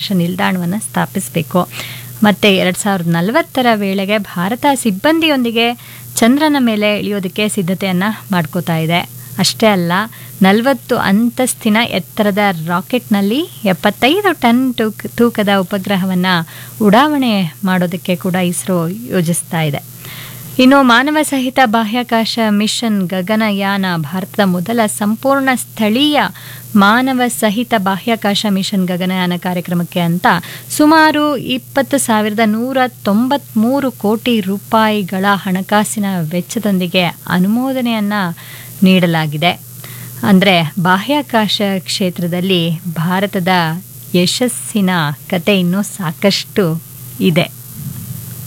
ಬಾಹ್ಯಾಕಾಶ ನಿಲ್ದಾಣವನ್ನು ಸ್ಥಾಪಿಸಬೇಕು. ಮತ್ತು 2040 ವೇಳೆಗೆ ಭಾರತ ಸಿಬ್ಬಂದಿಯೊಂದಿಗೆ ಚಂದ್ರನ ಮೇಲೆ ಇಳಿಯೋದಕ್ಕೆ ಸಿದ್ಧತೆಯನ್ನು ಮಾಡ್ಕೋತಾ ಇದೆ. ಅಷ್ಟೇ ಅಲ್ಲ, 40 ಅಂತಸ್ತಿನ ಎತ್ತರದ ರಾಕೆಟ್ನಲ್ಲಿ 75 ಟನ್ ತೂಕದ ಉಪಗ್ರಹವನ್ನು ಉಡಾವಣೆ ಮಾಡೋದಕ್ಕೆ ಕೂಡ ಇಸ್ರೋ ಯೋಜಿಸ್ತಾ ಇದೆ. ಇನ್ನು ಮಾನವ ಸಹಿತ ಬಾಹ್ಯಾಕಾಶ ಮಿಷನ್ ಗಗನಯಾನ ಭಾರತದ ಮೊದಲ ಸಂಪೂರ್ಣ ಸ್ಥಳೀಯ ಮಾನವ ಸಹಿತ ಬಾಹ್ಯಾಕಾಶ ಮಿಷನ್ ಗಗನಯಾನ ಕಾರ್ಯಕ್ರಮಕ್ಕೆ ಅಂತ ಸುಮಾರು 20,193 ಕೋಟಿ ರೂಪಾಯಿಗಳ ಹಣಕಾಸಿನ ವೆಚ್ಚದೊಂದಿಗೆ ಅನುಮೋದನೆಯನ್ನು ನೀಡಲಾಗಿದೆ. ಅಂದರೆ ಬಾಹ್ಯಾಕಾಶ ಕ್ಷೇತ್ರದಲ್ಲಿ ಭಾರತದ ಯಶಸ್ಸಿನ ಕತೆ ಇನ್ನೂ ಸಾಕಷ್ಟು ಇದೆ.